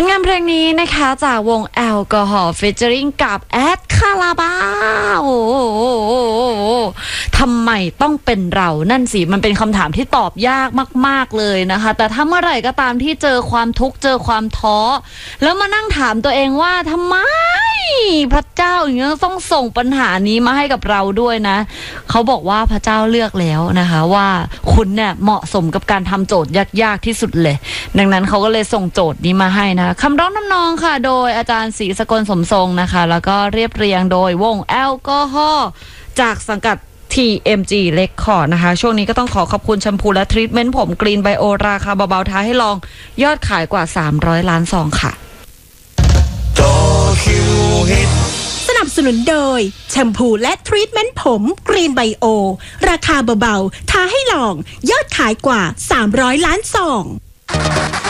ลงานเพลงนี้นะคะจากวงแอลกอฮอล์ฟีเจอริงกับแอดคาราบาวทำไมต้องเป็นเรานั่นสิมันเป็นคำถามที่ตอบยากมากๆเลยนะคะแต่ถ้าเมื่อไหร่ก็ตามที่เจอความทุกข์เจอความท้อแล้วมานั่งถามตัวเองว่าทำไมพระเจ้าอย่างนี้ต้องส่งปัญหานี้มาให้กับเราด้วยนะเขาบอกว่าพระเจ้าเลือกแล้วนะคะว่าคุณเนี่ยเหมาะสมกับการทำโจทย์ยากๆที่สุดเลยดังนั้นเขาก็เลยส่งโจทย์นี้มาให้นะคำร้องทำนองค่ะโดยอาจารย์ศรีสกลสมทรงนะคะแล้วก็เรียบเรียงโดยวงแอลกอฮอล์จากสังกัด TMG Record นะคะช่วงนี้ก็ต้องขอบคุณแชมพูและทรีทเมนต์ผมกรีนไบโอราคาเบาๆท้าให้ลองยอดขายกว่า300 ล้านซองค่ะสนับสนุนโดยแชมพูและทรีทเมนต์ผมกรีนไบโอราคาเบาๆท้าให้ลองยอดขายกว่า300 ล้านซอง